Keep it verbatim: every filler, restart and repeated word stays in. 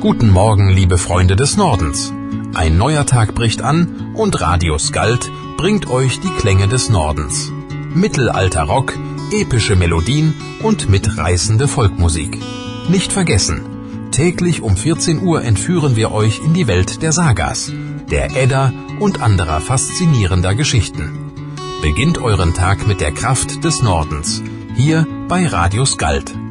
Guten Morgen, liebe Freunde des Nordens. Ein neuer Tag bricht an und Radio Skald bringt euch die Klänge des Nordens. Mittelalter Rock, epische Melodien und mitreißende Volkmusik. Nicht vergessen, täglich um vierzehn Uhr entführen wir euch in die Welt der Sagas, der Edda und anderer faszinierender Geschichten. Beginnt euren Tag mit der Kraft des Nordens, hier bei Radio Skald.